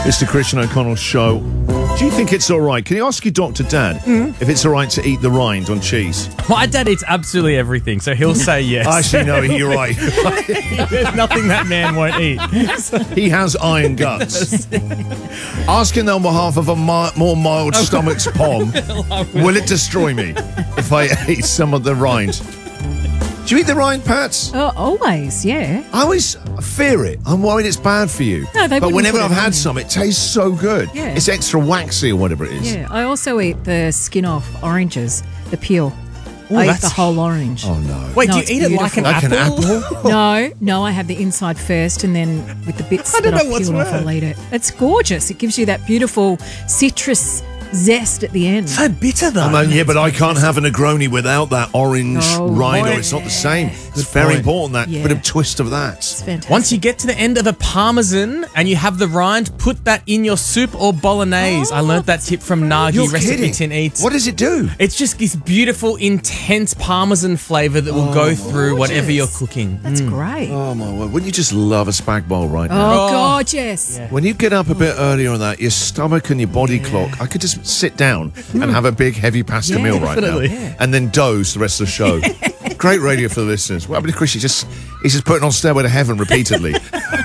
It's the Christian O'Connell Show. Do you think it's all right? Can you ask your doctor, Dad, if it's all right to eat the rind on cheese? My dad eats absolutely everything, so he'll say yes. Actually, no, you're right. There's nothing that man won't eat. He has iron guts. Asking on behalf of a more mild stomach's pom, will it destroy me if I ate some of the rind? Do you eat the rind, Pats? Oh, always, yeah. I always fear it. I'm worried it's bad for you. No, they but wouldn't whenever put I've it on had there. some, it tastes so good. Yeah. It's extra waxy or whatever it is. Yeah, I also eat the skin off oranges, the peel. Ooh, I eat that's- the whole orange. Oh, no. Wait, No, do you it's eat it like an Like apple? an apple? No, I have the inside first, and then with the bits I don't that I've know what's peeled off, I'll worse. eat it. It's gorgeous. It gives you that beautiful citrus zest at the end. So bitter, though. I mean, yeah, but I can't have a Negroni without that orange Oh, rind, or boy. it's not the same. It's Good very point. important, that Yeah. bit of twist of that. It's fantastic. Once you get to the end of a parmesan and you have the rind, put that in your soup or bolognese. I learned that tip from Nagi You're Recipe kidding. Tin Eats. What does it do? It's just this beautiful, intense parmesan flavour that will go through whatever you're cooking. That's great. Oh, my word. Wouldn't you just love a spag bowl right now? Oh, gorgeous. Yeah. When you get up a bit earlier on that, your stomach and your body clock, I could just sit down and have a big, heavy pasta Yeah, meal right definitely. now. Yeah. And then doze the rest of the show. Great radio for the listeners. Well, I mean, Chris, he's just putting on Stairway to Heaven repeatedly.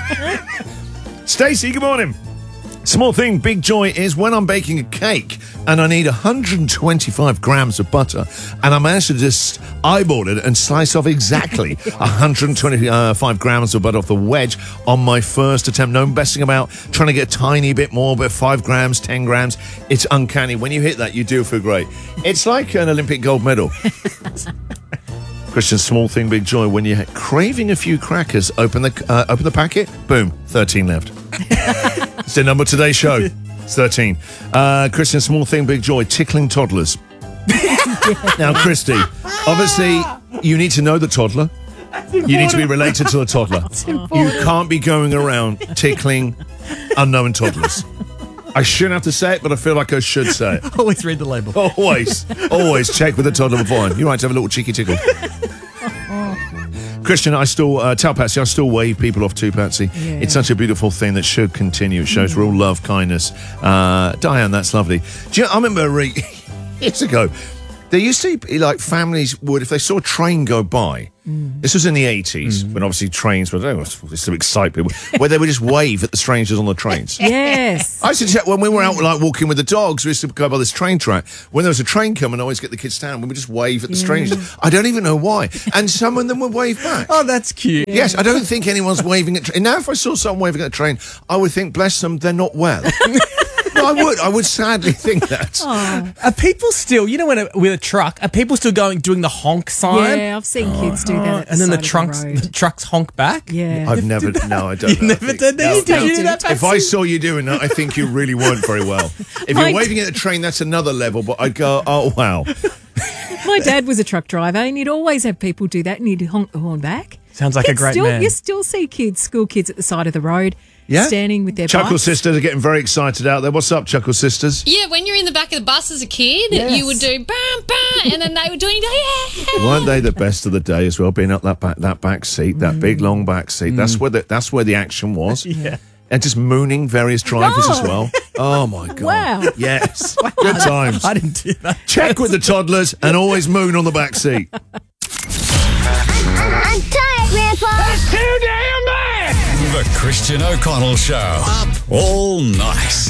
Stacey, good morning. Small thing, big joy is when I'm baking a cake and I need 125 grams of butter, and I managed to just eyeball it and slice off exactly 125 grams of butter off the wedge on my first attempt. No messing about, trying to get a tiny bit more, but 5 grams, 10 grams. It's uncanny. When you hit that, you do feel great. It's like an Olympic gold medal. Christian, small thing, big joy. When you're craving a few crackers, open the packet, boom, 13 left. It's the number of today's show. It's 13. Christian, small thing, big joy. Tickling toddlers. Now, Christy, obviously, you need to know the toddler. You need to be related to the toddler. You can't be going around tickling unknown toddlers. I shouldn't have to say it, but I feel like I should say it. Always read the label. Always check with the toddler beforehand. You're right to have a little cheeky tickle. Christian, I still tell Patsy, I still wave people off too, Patsy. Yeah. It's such a beautiful thing that should continue. It shows real love, kindness. Diane, that's lovely. Do you know, I remember years ago, there used to be like families would, if they saw a train go by, this was in the 80s, when obviously trains were, just to excite people, where they would just wave at the strangers on the trains. Yes. I used to check when we were out like walking with the dogs, we used to go by this train track. When there was a train coming, I always get the kids down, we would just wave at the strangers. I don't even know why. And some of them would wave back. Oh, that's cute. Yes, I don't think anyone's waving at train. Now, if I saw someone waving at a train, I would think, bless them, they're not well. No, I would sadly think that. Are people still, you know, with a truck, are people still doing the honk sign? Yeah, I've seen kids do that. At And then the side of road. trucks honk back? Yeah. I've never, no, I don't You know. never did that? No, Did you do that, If Patsy? I saw you doing that, I think you really weren't very well. If My you're waving at a train, that's another level, but I'd go, oh, wow. My dad was a truck driver, and he'd always have people do that, and he'd honk the horn back. Sounds like a great man. You still see kids, school kids at the side of the road, Yeah? standing with their Chuckle bikes. Sisters are getting very excited out there. What's up, Chuckle Sisters? Yeah, when you're in the back of the bus as a kid, Yes. you would do bam, bam, and then they would do it, and you go, yeah. Weren't they the best of the day as well? Being up that back seat, that big long back seat. That's where the action was. Yeah. And just mooning various drivers as well. Oh my god! Wow. Yes, good times. I didn't do that. Check with the toddlers and always moon on the back seat. I'm tired, Grandpa. The Christian O'Connell Show. Up all night.